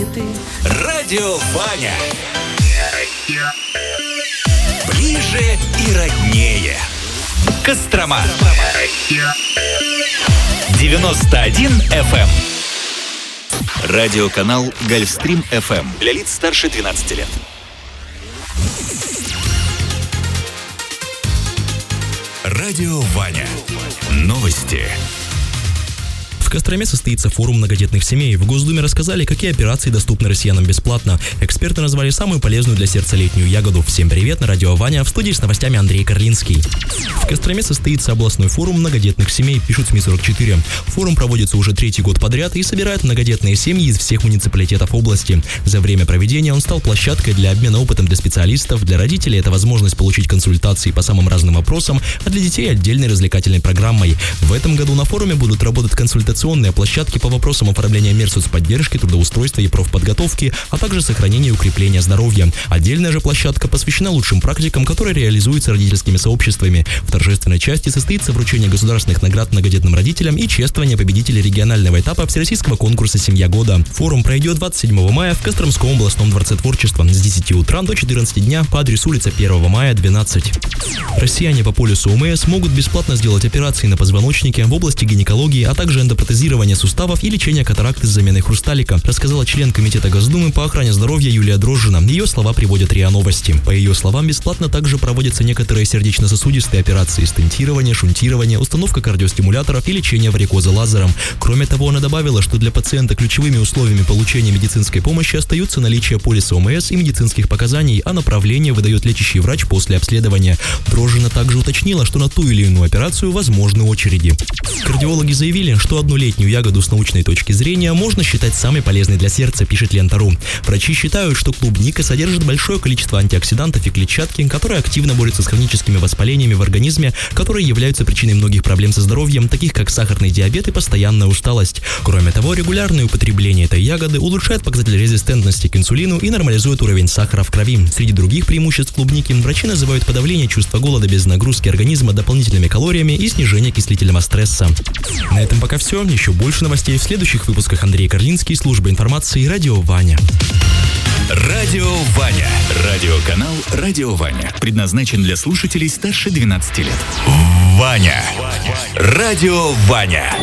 цветы. Радио Ваня. Ближе и роднее. Кострома. 91 FM. Радиоканал Гольфстрим FM. Для лиц старше 12 лет. Радио Ваня. Новости. В Костроме состоится форум многодетных семей. В Госдуме рассказали, какие операции доступны россиянам бесплатно. Эксперты назвали самую полезную для сердца летнюю ягоду. Всем привет, на радио Ваня, в студии с новостями Андрей Карлинский. В Костроме состоится областной форум многодетных семей, пишут СМИ-44. Форум проводится уже 3-й год подряд и собирает многодетные семьи из всех муниципалитетов области. За время проведения он стал площадкой для обмена опытом для специалистов. Для родителей это возможность получить консультации по самым разным вопросам, а для детей отдельной развлекательной программой. В этом году на форуме будут работать консультационные площадки по вопросам оформления мер соцподдержки, трудоустройства и профподготовки, а также сохранения и укрепления здоровья. Отдельная же площадка посвящена лучшим практикам, которые реализуются родительскими сообществами. В торжественной части состоится вручение государственных наград многодетным родителям и чествование победителей регионального этапа всероссийского конкурса «Семья года». Форум пройдет 27 мая в Костромском областном дворце творчества с 10 утра до 14 дня по адресу улица 1 мая, 12. Россияне по полису ОМС могут бесплатно сделать операции на позвоночнике в области гинекологии, а также эндопротезирование суставов и лечение катаракты с заменой хрусталика, рассказала член Комитета Госдумы по охране здоровья Юлия Дрожжина. Ее слова приводят РИА Новости. По ее словам, бесплатно также проводятся некоторые сердечно-сосудистые операции: стентирование, шунтирование, установка кардиостимуляторов и лечение варикоза лазером. Кроме того, она добавила, что для пациента ключевыми условиями получения медицинской помощи остаются наличие полиса ОМС и медицинских показаний, а направление выдает лечащий врач после обследования. Дрожжина также уточнила, что на ту или иную операцию возможны очереди. Кардиологи заявили, что одну летнюю ягоду с научной точки зрения можно считать самой полезной для сердца, пишет Лента.ру. Врачи считают, что клубника содержит большое количество антиоксидантов и клетчатки, которые активно борются с хроническими воспалениями в организме, которые являются причиной многих проблем со здоровьем, таких как сахарный диабет и постоянная усталость. Кроме того, регулярное употребление этой ягоды улучшает показатель резистентности к инсулину и нормализует уровень сахара в крови. Среди других преимуществ клубники врачи называют подавление чувства голода без нагрузки организма дополнительными калориями и снижение окислительного стресса. На этом пока все. Еще больше новостей в следующих выпусках. Андрей Карлинский, служба информации, радио Ваня. Радио Ваня. Радиоканал Радио Ваня. Предназначен для слушателей старше 12 лет. Ваня. Радио Ваня.